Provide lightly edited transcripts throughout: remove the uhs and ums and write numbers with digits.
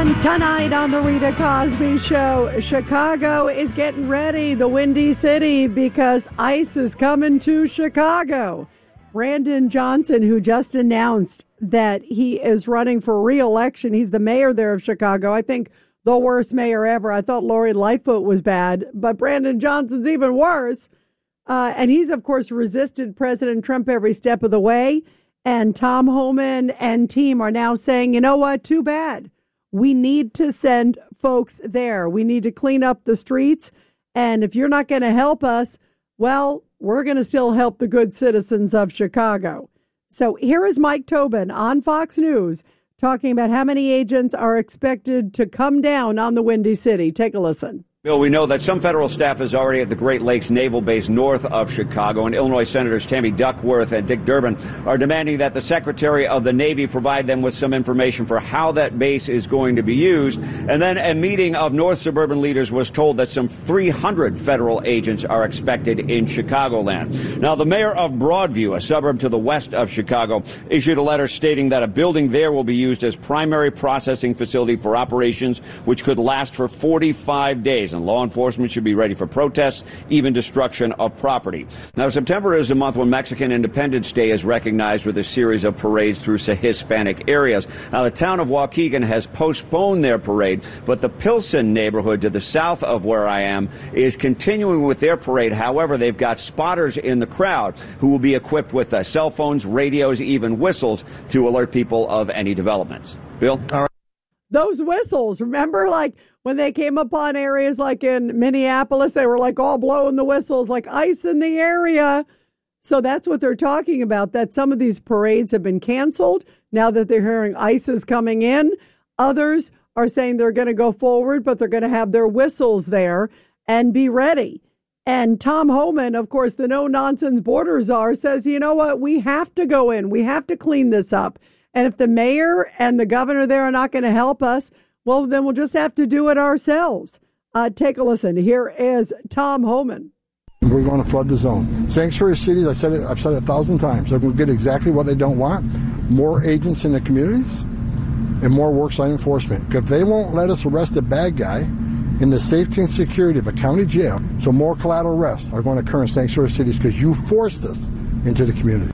Tonight on the Rita Cosby Show, Chicago is getting ready, the Windy City, because ICE is coming to Chicago. Brandon Johnson, who just announced that he is running for re-election, he's the mayor there of Chicago. I think the worst mayor ever. I thought Lori Lightfoot was bad, but Brandon Johnson's even worse. And he's, of course, resisted President Trump every step of the way. And Tom Homan and team are now saying, you know what, too bad. We need to send folks there. We need to clean up the streets. And if you're not going to help us, well, we're going to still help the good citizens of Chicago. So here is Mike Tobin on Fox News talking about how many agents are expected to come down on the Windy City. Take a listen. Bill, we know that some federal staff is already at the Great Lakes Naval Base north of Chicago, and Illinois Senators Tammy Duckworth and Dick Durbin are demanding that the Secretary of the Navy provide them with some information for how that base is going to be used. And then a meeting of North Suburban leaders was told that some 300 federal agents are expected in Chicagoland. Now, the mayor of Broadview, a suburb to the west of Chicago, issued a letter stating that a building there will be used as primary processing facility for operations which could last for 45 days. And law enforcement should be ready for protests, even destruction of property. Now, September is a month when Mexican Independence Day is recognized with a series of parades through Hispanic areas. Now, the town of Waukegan has postponed their parade, but the Pilsen neighborhood to the south of where I am is continuing with their parade. However, they've got spotters in the crowd who will be equipped with cell phones, radios, even whistles to alert people of any developments. Bill? All right. Those whistles, remember, like when they came upon areas like in Minneapolis, they were like all blowing the whistles, like ice in the area. So that's what they're talking about, that some of these parades have been canceled now that they're hearing ICE is coming in. Others are saying they're going to go forward, but they're going to have their whistles there and be ready. And Tom Homan, of course, the no-nonsense border czar, says, you know what, we have to go in. We have to clean this up. And if the mayor and the governor there are not going to help us, well, then we'll just have to do it ourselves. Take a listen. Here is Tom Homan. We're going to flood the zone. Sanctuary cities, I've said it 1,000 times. They're going to get exactly what they don't want. More agents in the communities and more worksite enforcement. If they won't let us arrest a bad guy in the safety and security of a county jail, so more collateral arrests are going to occur in sanctuary cities because you forced us into the community.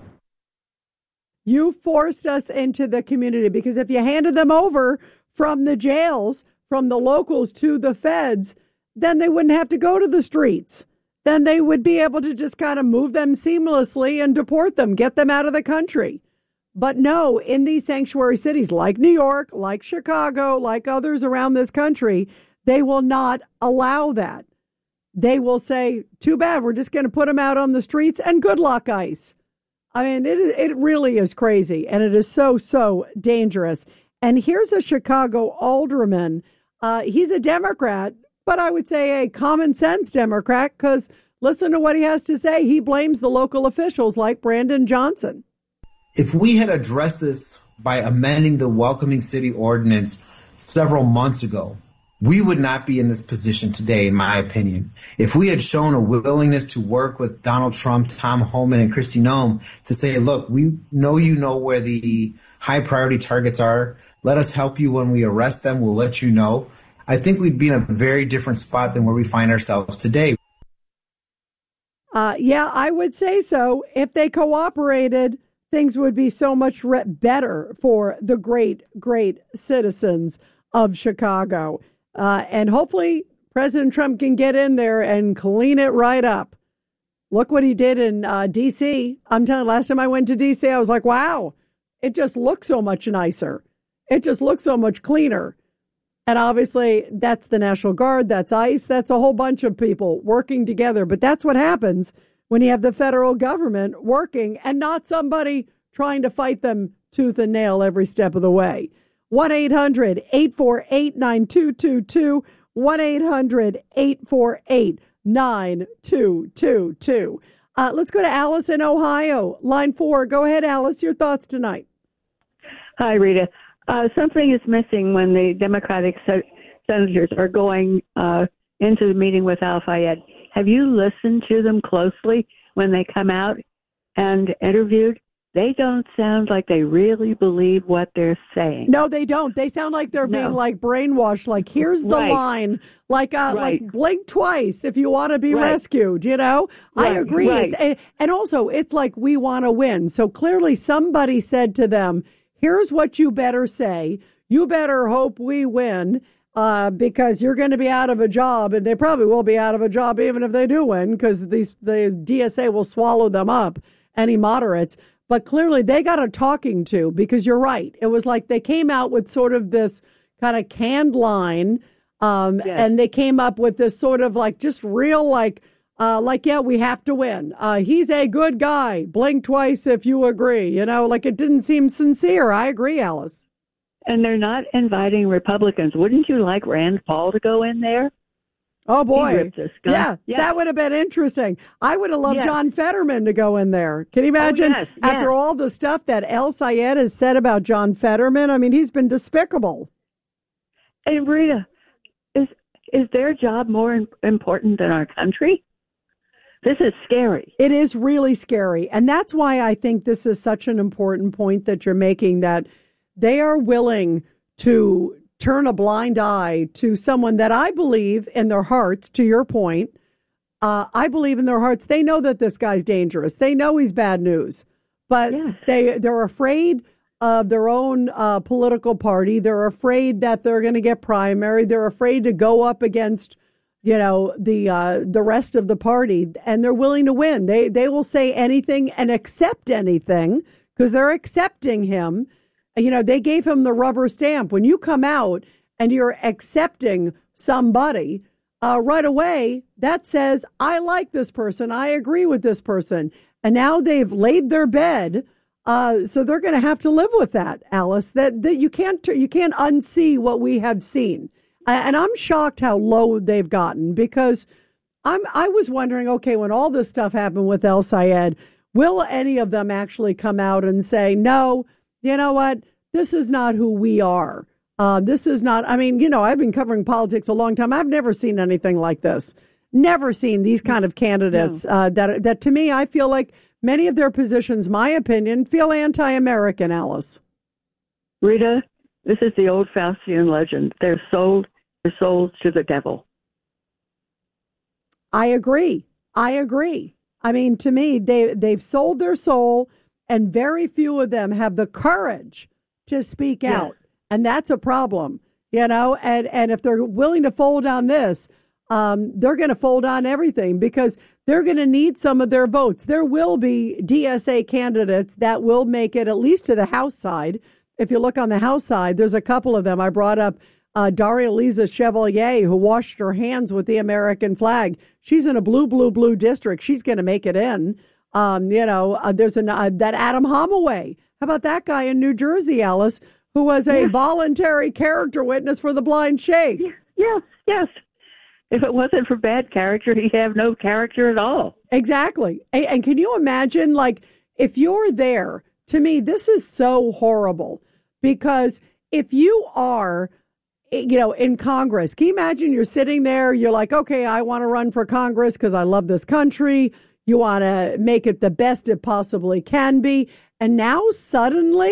You forced us into the community, because if you handed them over from the jails, from the locals to the feds, then they wouldn't have to go to the streets. Then they would be able to just kind of move them seamlessly and deport them, get them out of the country. But no, in these sanctuary cities like New York, like Chicago, like others around this country, they will not allow that. They will say, too bad, we're just going to put them out on the streets, and good luck, ICE. I mean, it really is crazy, and it is so, so dangerous. And here's a Chicago alderman. He's a Democrat, but I would say a common sense Democrat, because listen to what he has to say. He blames the local officials like Brandon Johnson. If we had addressed this by amending the Welcoming City Ordinance several months ago, we would not be in this position today, in my opinion. If we had shown a willingness to work with Donald Trump, Tom Homan, and Kristi Noem to say, look, we know you know where the high priority targets are. Let us help you when we arrest them. We'll let you know. I think we'd be in a very different spot than where we find ourselves today. Yeah, I would say so. If they cooperated, things would be so much better for the great, great citizens of Chicago. And hopefully President Trump can get in there and clean it right up. Look what he did in D.C. I'm telling you, last time I went to D.C., I was like, wow, it just looks so much nicer. It just looks so much cleaner. And obviously, that's the National Guard, that's ICE, that's a whole bunch of people working together. But that's what happens when you have the federal government working and not somebody trying to fight them tooth and nail every step of the way. 1-800-848-9222, 1-800-848-9222. Let's go to Alice in Ohio, line 4. Go ahead, Alice, your thoughts tonight. Hi, Rita. Something is missing when the Democratic senators are going into the meeting with Al-Fayed. Have you listened to them closely when they come out and interviewed? they don't sound like they really believe what they're saying. No, they don't. They sound like they're being like brainwashed. Like, here's the line. Like blink twice if you want to be rescued. You know, I agree. And also, it's like we want to win. So clearly, somebody said to them, "Here's what you better say. You better hope we win." Because you're going to be out of a job, and they probably will be out of a job even if they do win, because the DSA will swallow them up, any moderates. But clearly they got a talking to, because you're right. It was like they came out with sort of this kind of canned line, and they came up with this sort of like just real yeah, we have to win. He's a good guy. Blink twice if you agree. You know, like it didn't seem sincere. I agree, Alice. And they're not inviting Republicans. Wouldn't you like Rand Paul to go in there? Oh, boy. Yeah, that would have been interesting. I would have loved John Fetterman to go in there. Can you imagine? After all the stuff that El Sayed has said about John Fetterman, I mean, he's been despicable. And Rita, is their job more important than our country? This is scary. It is really scary. And that's why I think this is such an important point that you're making, that they are willing to turn a blind eye to someone that I believe in their hearts, to your point, I believe in their hearts. They know that this guy's dangerous. They know he's bad news, but they're afraid of their own political party. They're afraid that they're going to get primary. They're afraid to go up against, you know, the rest of the party, and they're willing to win. They will say anything and accept anything because they're accepting him. You know, they gave him the rubber stamp. When you come out and you're accepting somebody right away, that says, I like this person. I agree with this person. And now they've laid their bed. So they're going to have to live with that, Alice, that you can't unsee what we have seen. And I'm shocked how low they've gotten, because I was wondering, okay, when all this stuff happened with El Sayed, will any of them actually come out and say, no, you know what? This is not who we are. This is not, I mean, you know, I've been covering politics a long time. I've never seen anything like this. Never seen these kind of candidates that to me, I feel like many of their positions, my opinion, feel anti-American, Alice. Rita, this is the old Faustian legend. They're sold to the devil. I agree. I mean, to me, they've sold their soul, and very few of them have the courage to speak out. And that's a problem, you know, and if they're willing to fold on this, they're going to fold on everything, because they're going to need some of their votes. There will be DSA candidates that will make it at least to the House side. If you look on the House side, there's a couple of them. I brought up Daria Lisa Chevalier, who washed her hands with the American flag. She's in a blue district. She's going to make it in. There's that Adam Holloway. How about that guy in New Jersey, Alice, who was a voluntary character witness for the Blind Sheikh? Yes. If it wasn't for bad character, he'd have no character at all. Exactly. And can you imagine, like, if you're there, to me, this is so horrible, because if you are, you know, in Congress, can you imagine you're sitting there, you're like, okay, I want to run for Congress because I love this country. You want to make it the best it possibly can be. And now suddenly,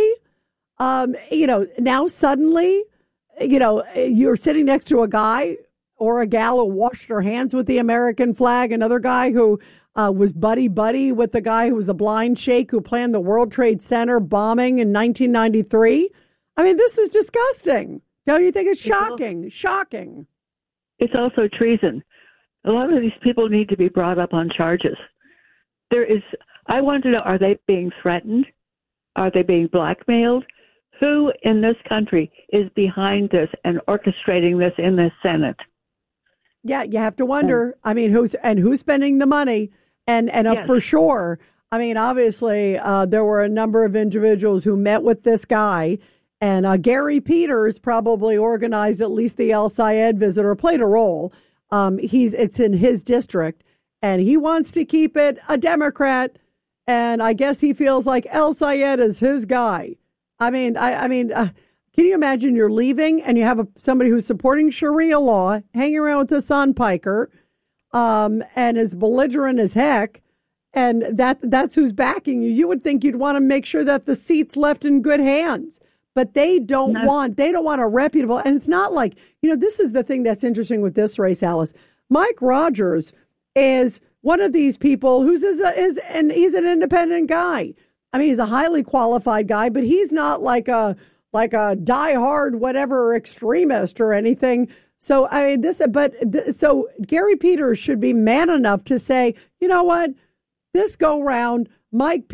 you're sitting next to a guy or a gal who washed her hands with the American flag, another guy who was buddy with the guy who was the blind sheikh who planned the World Trade Center bombing in 1993. I mean, this is disgusting. Don't you think it's shocking? Shocking. It's also treason. A lot of these people need to be brought up on charges. I want to know, are they being threatened? Are they being blackmailed? Who in this country is behind this and orchestrating this in the Senate? Yeah, you have to wonder. I mean, who's spending the money? And for sure, I mean, obviously, there were a number of individuals who met with this guy, and Gary Peters probably organized at least the El Sayed visit, or played a role. It's in his district, and he wants to keep it a Democrat. And I guess he feels like El Sayed is his guy. I mean, can you imagine you're leaving and you have somebody who's supporting Sharia law, hanging around with Hassan Piker, and is belligerent as heck, and that's who's backing you. You would think you'd want to make sure that the seat's left in good hands. But they don't want a reputable, and it's not like, this is the thing that's interesting with this race, Alice. Mike Rogers is one of these people and he's an independent guy. I mean, he's a highly qualified guy, but he's not like a diehard whatever extremist or anything. So so Gary Peters should be man enough to say, you know what, this go round, Mike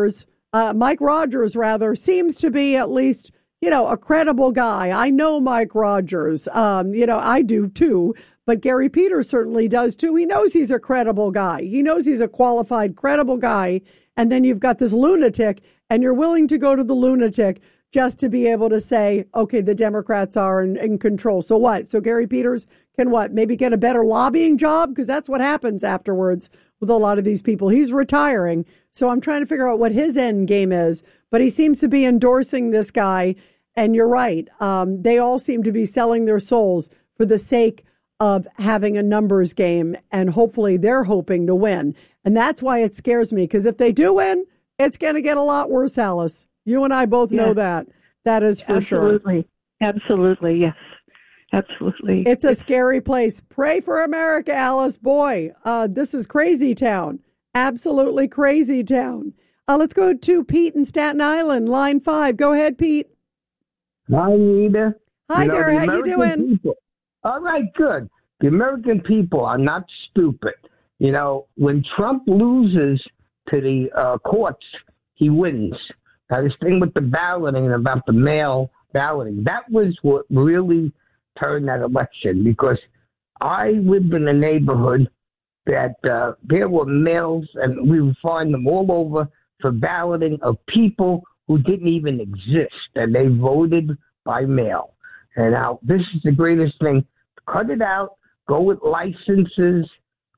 Rogers seems to be at least, a credible guy. I know Mike Rogers, I do too, but Gary Peters certainly does too. He knows he's a credible guy. He knows he's a qualified, credible guy. And then you've got this lunatic, and you're willing to go to the lunatic just to be able to say, okay, the Democrats are in control. So what? So Gary Peters can what? Maybe get a better lobbying job? Because that's what happens afterwards with a lot of these people. He's retiring. So I'm trying to figure out what his end game is. But he seems to be endorsing this guy. And you're right. They all seem to be selling their souls for the sake of having a numbers game. And hopefully they're hoping to win. And that's why it scares me. Because if they do win, it's going to get a lot worse, Alice. You and I both know that. That is for sure. Absolutely. Yes. Absolutely. It's a scary place. Pray for America, Alice. Boy, this is crazy town. Absolutely crazy town. Let's go to Pete in Staten Island, line 5. Go ahead, Pete. Hi, Rita. Hi there. How you doing? People, all right, good. The American people are not stupid. When Trump loses to the courts, he wins. Now, this thing with the balloting and about the mail balloting, that was what really turned that election, because I lived in a neighborhood that there were mails, and we would find them all over for balloting of people who didn't even exist, and they voted by mail. And now this is the greatest thing. Cut it out. Go with licenses.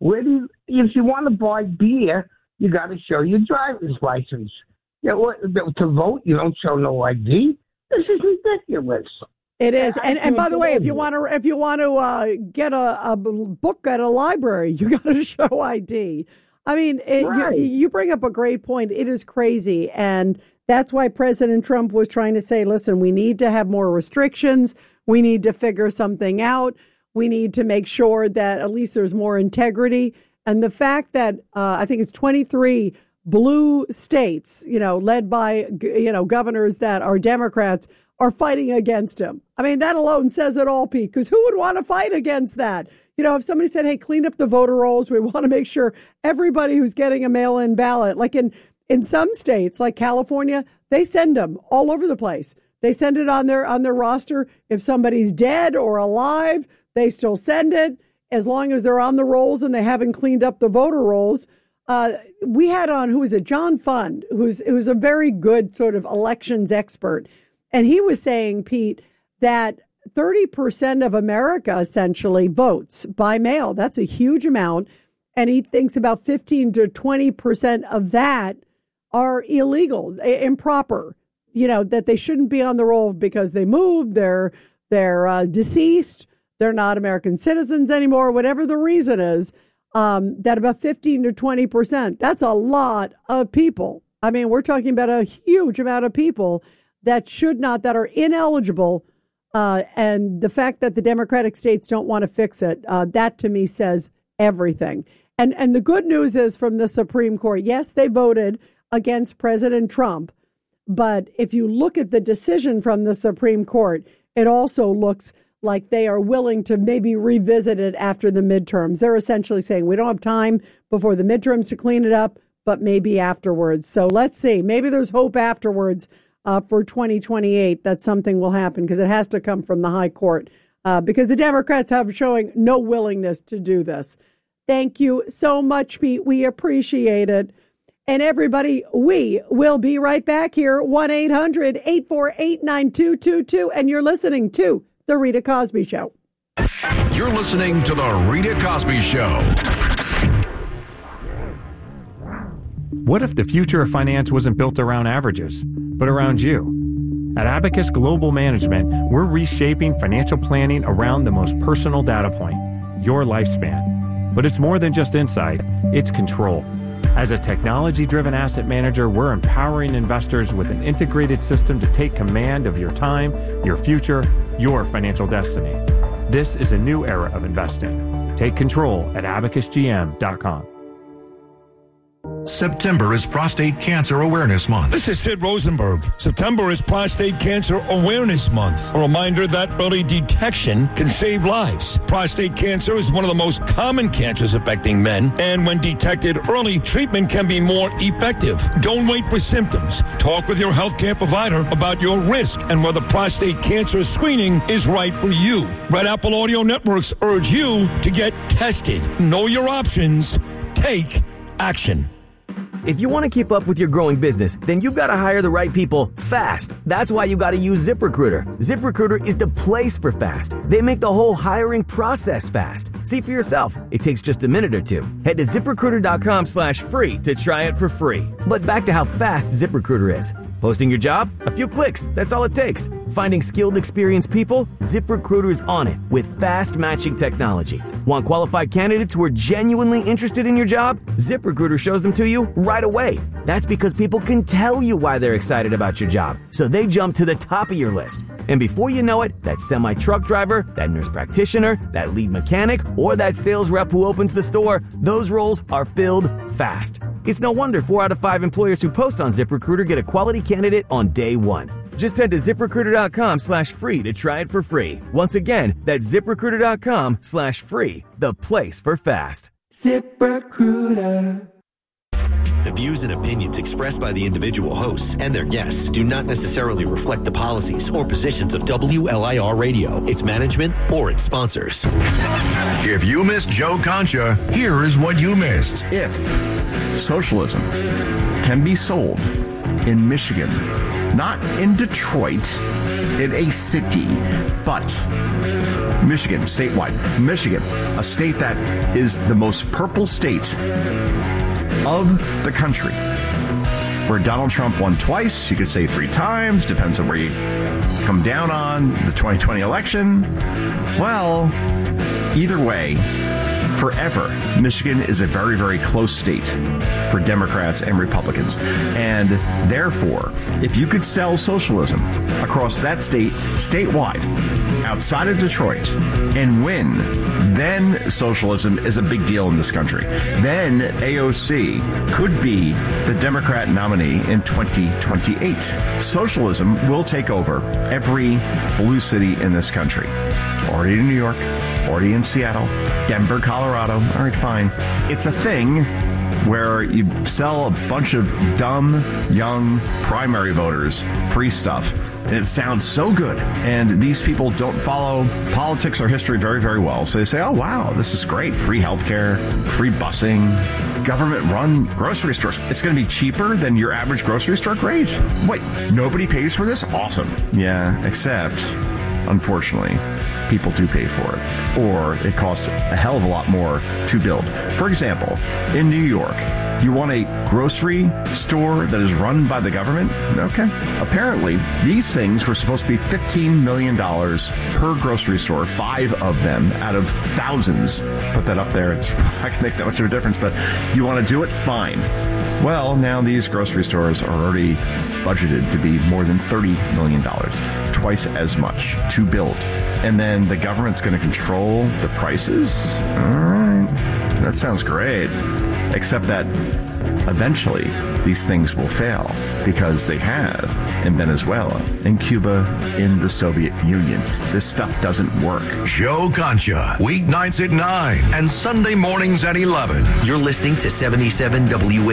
If you want to buy beer, you got to show your driver's license. To vote, you don't show no ID. This is ridiculous. It is, and by the way, if you want to get a book at a library, you got to show ID. I mean, you bring up a great point. It is crazy, and that's why President Trump was trying to say, listen, we need to have more restrictions. We need to figure something out. We need to make sure that at least there's more integrity. And the fact that I think it's 23 blue states, led by, governors that are Democrats, are fighting against him. I mean, that alone says it all, Pete, because who would want to fight against that? If somebody said, hey, clean up the voter rolls, we want to make sure everybody who's getting a mail-in ballot, like in some states, like California, they send them all over the place. They send it on their roster. If somebody's dead or alive, they still send it as long as they're on the rolls and they haven't cleaned up the voter rolls. We had on, who was it? John Fund, who's a very good sort of elections expert. And he was saying, Pete, that 30% of America essentially votes by mail. That's a huge amount. And he thinks about 15 to 20% of that are illegal, improper, that they shouldn't be on the roll because they moved, they're deceased, they're not American citizens anymore, whatever the reason is, that about 15 to 20%, that's a lot of people. I mean, we're talking about a huge amount of people that that are ineligible. And the fact that the Democratic states don't want to fix it, that to me says everything. And the good news is from the Supreme Court, yes, they voted against President Trump. But if you look at the decision from the Supreme Court, it also looks like they are willing to maybe revisit it after the midterms. They're essentially saying we don't have time before the midterms to clean it up, but maybe afterwards. So let's see. Maybe there's hope afterwards for 2028 that something will happen, because it has to come from the high court, because the Democrats have showing no willingness to do this. Thank you so much, Pete. We appreciate it. And everybody, we will be right back here, 1-800-848-9222. And you're listening to The Rita Cosby Show. You're listening to The Rita Cosby Show. What if the future of finance wasn't built around averages, but around you? At Abacus Global Management, we're reshaping financial planning around the most personal data point, your lifespan. But it's more than just insight, it's control. As a technology-driven asset manager, we're empowering investors with an integrated system to take command of your time, your future, your financial destiny. This is a new era of investing. Take control at abacusgm.com. September is Prostate Cancer Awareness Month. This is Sid Rosenberg. September is Prostate Cancer Awareness Month. A reminder that early detection can save lives. Prostate cancer is one of the most common cancers affecting men, and when detected early, treatment can be more effective. Don't wait for symptoms. Talk with your healthcare provider about your risk and whether prostate cancer screening is right for you. Red Apple Audio Networks urge you to get tested. Know your options. Take action. If you want to keep up with your growing business, then you've got to hire the right people fast. That's why you got to use ZipRecruiter. ZipRecruiter is the place for fast. They make the whole hiring process fast. See for yourself. It takes just a minute or two. Head to ZipRecruiter.com/free to try it for free. But back to how fast ZipRecruiter is. Posting your job? A few clicks. That's all it takes. Finding skilled, experienced people? ZipRecruiter's on it with fast matching technology. Want qualified candidates who are genuinely interested in your job? ZipRecruiter shows them to you right away. That's because people can tell you why they're excited about your job, so they jump to the top of your list. And before you know it, that semi-truck driver, that nurse practitioner, that lead mechanic, or that sales rep who opens the store, those roles are filled fast. It's no wonder 4 out of 5 employers who post on ZipRecruiter get a quality candidate on day one. Just head to ZipRecruiter.com/free to try it for free. Once again, that's ZipRecruiter.com/free, the place for fast. ZipRecruiter. The views and opinions expressed by the individual hosts and their guests do not necessarily reflect the policies or positions of WLIR Radio, its management, or its sponsors. If you missed Joe Concha, here is what you missed. If socialism can be sold in Michigan, not in Detroit, in a city, but Michigan, statewide. Michigan, a state that is the most purple state of the country, where Donald Trump won twice, you could say 3 times, depends on where you come down on the 2020 election. Well, either way, forever, Michigan is a very, very close state for Democrats and Republicans. And therefore, if you could sell socialism across that state, statewide, outside of Detroit, and win, then socialism is a big deal in this country. Then AOC could be the Democrat nominee in 2028. Socialism will take over every blue city in this country. Already in New York, already in Seattle, Denver, Colorado. All right, fine. It's a thing where you sell a bunch of dumb, young primary voters free stuff, and it sounds so good. And these people don't follow politics or history very, very well. So they say, oh, wow, this is great. Free healthcare, free busing, government-run grocery stores. It's going to be cheaper than your average grocery store? Great. Wait, nobody pays for this? Awesome. Yeah, except, unfortunately, people do pay for it, or it costs a hell of a lot more to build. For example, in New York, you want a grocery store that is run by the government? Okay. Apparently, these things were supposed to be $15 million per grocery store, 5 of them out of thousands. Put that up there. It's not going to make that much of a difference, but you want to do it? Fine. Well, now these grocery stores are already budgeted to be more than $30 million, twice as much to build. And then the government's going to control the prices? All right. That sounds great. Except that eventually these things will fail, because they have in Venezuela, in Cuba, in the Soviet Union. This stuff doesn't work. Joe Concha, weeknights at 9 and Sunday mornings at 11. You're listening to 77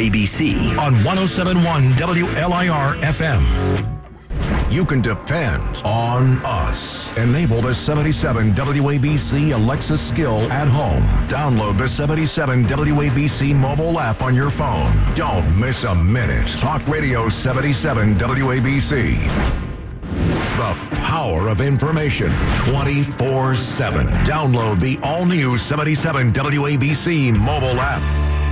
WABC on 107.1 WLIR FM. You can depend on us. Enable the 77 WABC Alexa skill at home. Download the 77 WABC mobile app on your phone. Don't miss a minute. Talk Radio 77 WABC. The power of information 24/7. Download the all-new 77 WABC mobile app.